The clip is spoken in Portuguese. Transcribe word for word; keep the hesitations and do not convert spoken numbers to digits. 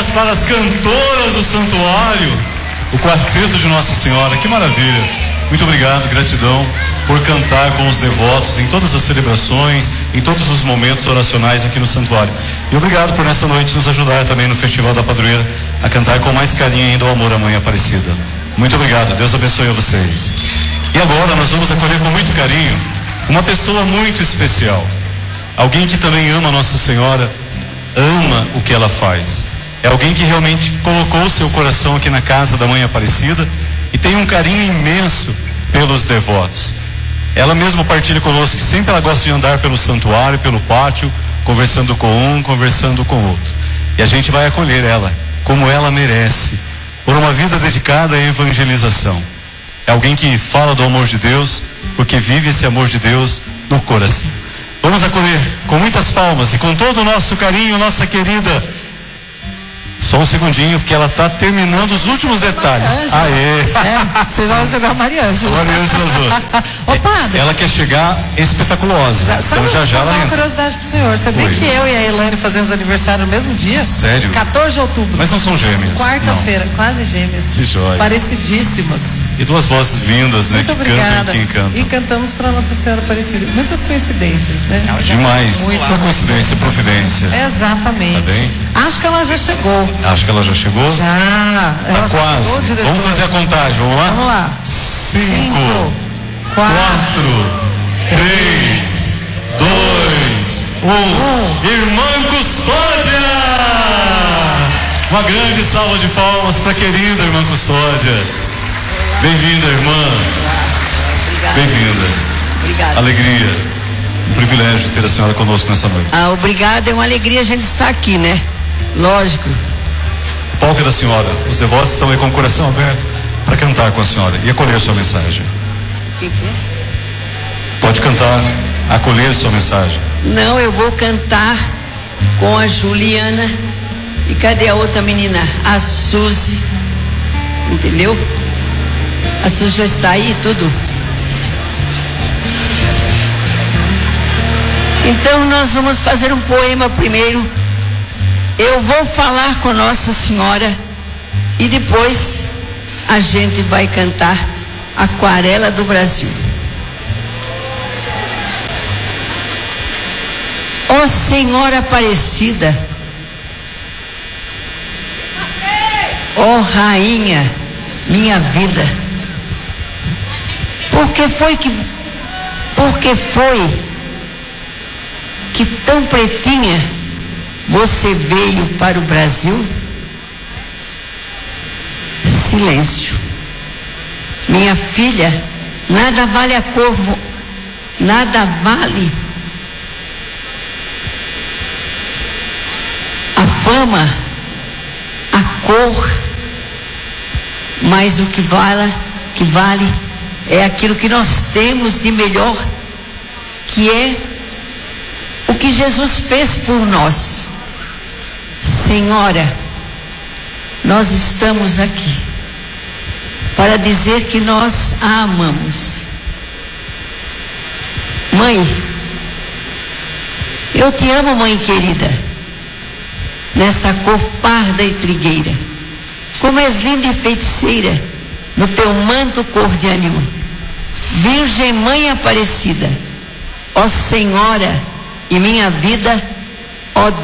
palmas para as cantoras do santuário, o quarteto de Nossa Senhora. Que maravilha. Muito obrigado, gratidão por cantar com os devotos em todas as celebrações, em todos os momentos oracionais aqui no santuário. E obrigado por nessa noite nos ajudar também no Festival da Padroeira a cantar com mais carinho ainda o amor à Mãe Aparecida. Muito obrigado, Deus abençoe a vocês. E agora nós vamos acolher com muito carinho uma pessoa muito especial, alguém que também ama Nossa Senhora, ama o que ela faz. É alguém que realmente colocou o seu coração aqui na casa da Mãe Aparecida e tem um carinho imenso pelos devotos. Ela mesma partilha conosco que sempre ela gosta de andar pelo santuário, pelo pátio, conversando com um, conversando com outro. E a gente vai acolher ela, como ela merece, por uma vida dedicada à evangelização. É alguém que fala do amor de Deus, porque vive esse amor de Deus no coração. Vamos acolher com muitas palmas e com todo o nosso carinho, nossa querida. Só um segundinho, porque ela está terminando os últimos detalhes. Aê! É, você já recebeu a Mariângela. Mariângela. Ô, padre. Ela quer chegar espetaculosa. Já, então já já ela entra. Uma entra. curiosidade pro senhor. Você vê que eu e a Elaine fazemos aniversário no mesmo dia? Sério? quatorze de outubro. Mas não são gêmeas. Quarta-feira, quase gêmeas. Que joia. Parecidíssimas. E duas vozes lindas, né? Muito que obrigada. cantam e que encantam. E cantamos para Nossa Senhora Aparecida. Muitas coincidências, né? Demais. Muito. Uma coincidência, providência. Exatamente. Tá bem? Acho que ela já chegou. Acho que ela já chegou. Já. Ela Tá já quase. chegou, diretor. Vamos fazer a contagem, vamos lá? Vamos lá. Cinco, quatro, três, dois, um. Irmã Custódia! Uma grande salva de palmas para a querida irmã Custódia. Bem-vinda, irmã. Obrigada. Bem-vinda. Obrigada. Alegria. Um privilégio ter a senhora conosco nessa noite. Ah, obrigada, é uma alegria a gente estar aqui, né? Lógico. O palco é da senhora. Os devotos estão aí com o coração aberto para cantar com a senhora e acolher sua mensagem. O que, que é? Pode cantar, acolher sua mensagem. Não, eu vou cantar com a Juliana. E cadê a outra menina? A Suzy. Entendeu? A Suzy já está aí, tudo. Então nós vamos fazer um poema primeiro. Eu vou falar com Nossa Senhora e depois a gente vai cantar Aquarela do Brasil. Ó Senhora Aparecida, ó Rainha, minha vida, por que foi que, por que foi que tão pretinha você veio para o Brasil? Silêncio. Minha filha, nada vale a cor, nada vale a fama, a cor, mas o que vale, que vale é aquilo que nós temos de melhor, que é o que Jesus fez por nós. Senhora, nós estamos aqui para dizer que nós a amamos. Mãe, eu te amo, mãe querida, nesta cor parda e trigueira, como és linda e feiticeira no teu manto cor de anil. Virgem Mãe Aparecida, ó Senhora e minha vida,